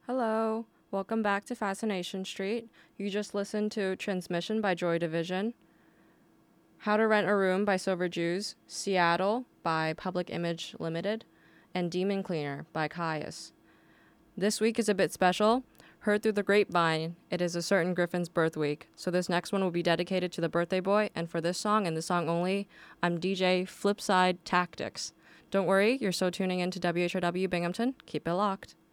Hello, welcome back to Fascination Street. You just listened to Transmission by Joy Division, How to Rent a Room by Silver Jews, Seattle by Public Image Limited, and Demon Cleaner by Caius. This week is a bit special. Heard through the grapevine, it is a certain Griffin's birth week, so this next one will be dedicated to the birthday boy, and for this song and this song only, I'm DJ Flipside Tactics. Don't worry, you're so tuning into WHRW Binghamton. Keep it locked.